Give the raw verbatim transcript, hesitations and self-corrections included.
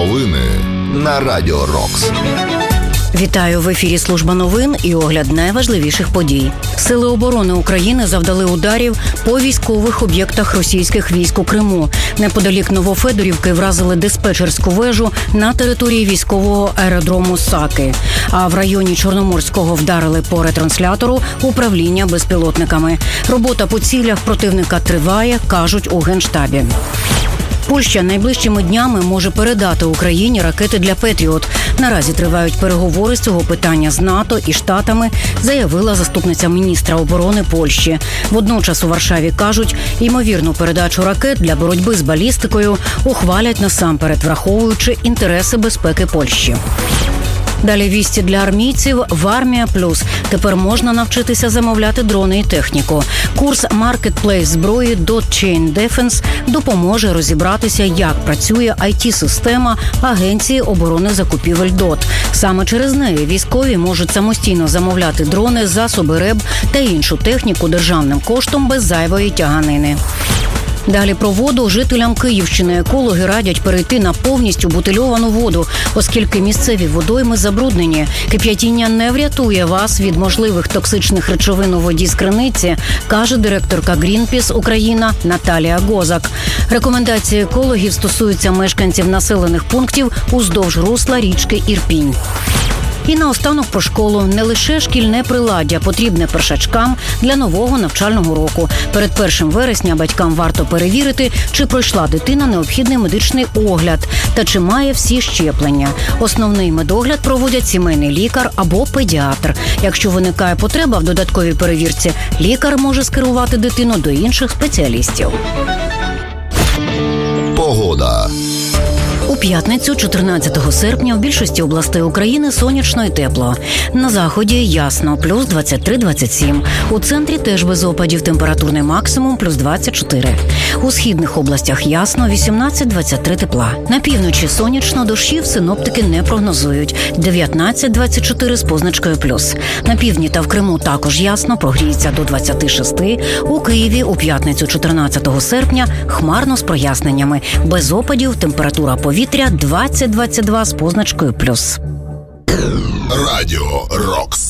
Новини на Радіо Рокс. Вітаю, в ефірі служба новин і огляд найважливіших подій. Сили оборони України завдали ударів по військових об'єктах російських військ у Криму. Неподалік Новофедорівки вразили диспетчерську вежу на території військового аеродрому Саки. А в районі Чорноморського вдарили по ретранслятору управління безпілотниками. Робота по цілях противника триває, кажуть у Генштабі. Польща найближчими днями може передати Україні ракети для «Петріот». Наразі тривають переговори з цього питання з НАТО і Штатами, заявила заступниця міністра оборони Польщі. Водночас у Варшаві кажуть, ймовірну передачу ракет для боротьби з балістикою ухвалять насамперед, враховуючи інтереси безпеки Польщі. Далі вісті для армійців в «Армія Плюс». Тепер можна навчитися замовляти дрони і техніку. Курс «Маркетплейс зброї Dot Chain Defense» допоможе розібратися, як працює ай ті-система Агенції оборони закупівель ДОТ. Саме через неї військові можуть самостійно замовляти дрони, засоби РЕБ та іншу техніку державним коштом без зайвої тяганини. Далі про воду. Жителям Київщини екологи радять перейти на повністю бутильовану воду, оскільки місцеві водойми забруднені. Кип'ятіння не врятує вас від можливих токсичних речовин у воді з криниці, каже директорка Greenpeace Україна Наталія Гозак. Рекомендації екологів стосуються мешканців населених пунктів уздовж русла річки Ірпінь. І наостанок про школу. Не лише шкільне приладдя потрібне першачкам для нового навчального року. Перед першим вересня батькам варто перевірити, чи пройшла дитина необхідний медичний огляд та чи має всі щеплення. Основний медогляд проводять сімейний лікар або педіатр. Якщо виникає потреба в додатковій перевірці, лікар може скерувати дитину до інших спеціалістів. Погода. У п'ятницю, чотирнадцятого серпня, в більшості областей України сонячно і тепло. На заході ясно, плюс двадцять три - двадцять сім. У центрі теж без опадів, температурний максимум плюс двадцять чотири. У східних областях ясно, вісімнадцять - двадцять три тепла. На півночі сонячно, дощів синоптики не прогнозують. дев'ятнадцять - двадцять чотири з позначкою плюс. На півдні та в Криму також ясно, прогріється до двадцять шість. У Києві у п'ятницю, чотирнадцятого серпня, хмарно з проясненнями. Без опадів, температура повітря двадцять - двадцять два з позначкою плюс. Радіо Рокс.